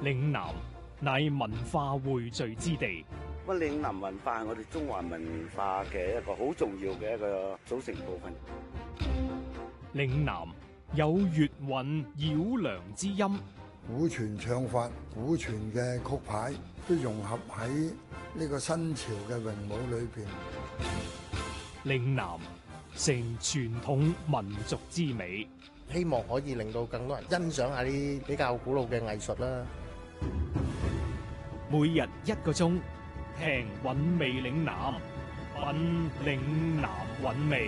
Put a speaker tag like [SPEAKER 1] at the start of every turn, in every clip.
[SPEAKER 1] 嶺南乃文化匯聚之地。
[SPEAKER 2] 咁嶺南文化係我哋中華文化嘅一個好重要嘅一個組成部分。
[SPEAKER 1] 嶺南有粵韻繞梁之音，
[SPEAKER 3] 古傳唱法、古傳嘅曲牌都融合喺呢個新潮嘅詠舞裏邊。
[SPEAKER 1] 嶺南成傳統民族之美，
[SPEAKER 4] 希望可以令到更多人欣賞下啲比較古老嘅藝術啦。
[SPEAKER 1] 每日1個鐘，聽韻味嶺南，品嶺南韻味。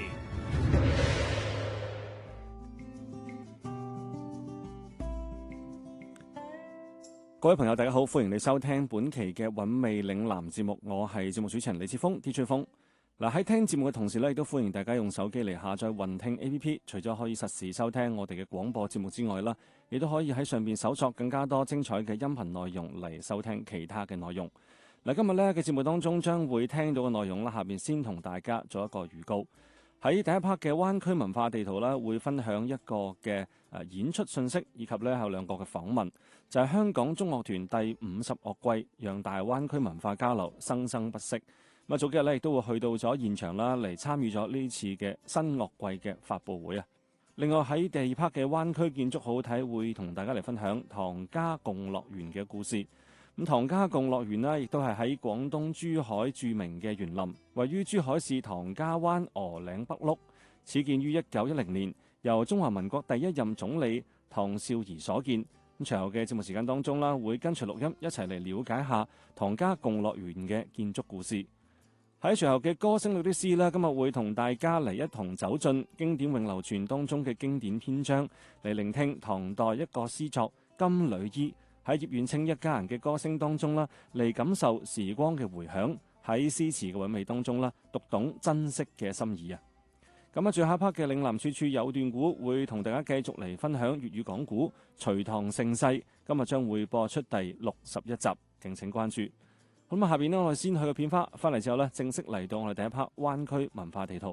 [SPEAKER 5] 各位朋友，大家好，歡迎你收聽本期嘅韻味嶺南節目，我係節目主持人李志峰 DJ 峰。嗱，喺聽節目嘅同時咧，亦都歡迎大家用手機嚟下載雲聽 APP， 除咗可以實時收聽我哋嘅廣播節目之外啦，亦都可以喺上邊搜索更加多精彩嘅音頻內容嚟收聽其他嘅內容。嗱，今日咧嘅節目當中將會聽到嘅內容啦，下邊先同大家做一個預告。喺第一 part 嘅灣區文化地圖咧，會分享一個嘅演出信息，以及咧有2個嘅訪問，就係香港中樂團第50樂季，讓大灣區文化交流生生不息。咁早幾日咧，亦都會去到咗現場啦，嚟參與咗呢次嘅新樂季嘅發佈會啊。另外喺第2 part 嘅灣區建築好睇，會同大家嚟分享唐家共樂園嘅故事。咁唐家共樂園呢，亦都係喺廣東珠海著名嘅園林，位於珠海市唐家灣鵝嶺北麓，始建於1910年，由中華民國第1任總理唐紹儀所建。咁隨後嘅節目時間當中啦，會跟隨錄音一齊嚟了解下唐家共樂園嘅建築故事。喺隨後嘅歌聲裏啲詩啦，今日會同大家嚟一同走進經典永流傳當中嘅經典篇章，嚟聆聽唐代一個詩作《金縷衣》，喺葉遠清一家人嘅歌聲當中啦，嚟感受時光嘅回響，喺詩詞嘅韻味當中啦，讀懂珍惜嘅心意啊！咁最後一 part 嘅嶺南處處有段古，會同大家繼續嚟分享粵語講古隋唐盛世，今日將會播出第61集，敬請關注。咁下邊呢，我哋先去個片花，翻嚟之後呢，正式嚟到我哋第一 part 灣區文化地圖。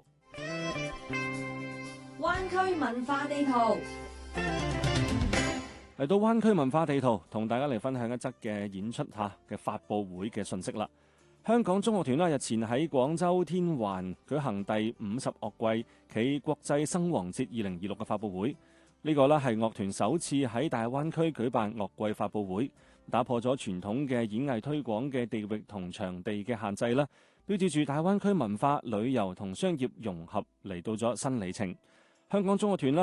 [SPEAKER 6] 灣區文化地圖
[SPEAKER 5] 嚟到灣區文化地圖，同大家嚟分享一則嘅演出嘅發佈會嘅信息啦。香港中樂團日前喺廣州天環舉行第50樂季暨國際生王節2026嘅發佈會。呢個呢係樂團首次喺大灣區舉辦樂季發佈會，打破咗傳統嘅演藝推廣嘅地域同場地嘅限制啦，標誌住大灣區文化、旅遊同商業融合嚟到咗新里程。香港中樂團